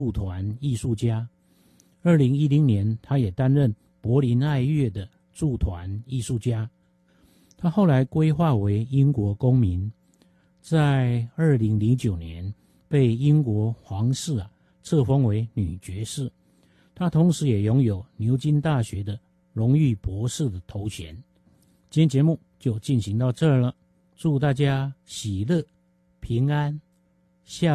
驻团艺术家。2010年，他也担任柏林爱乐的驻团艺术家。他后来归化为英国公民，在2009年被英国皇室册封为女爵士。他同时也拥有牛津大学的荣誉博士的头衔。今天节目就进行到这儿了，祝大家喜乐平安，下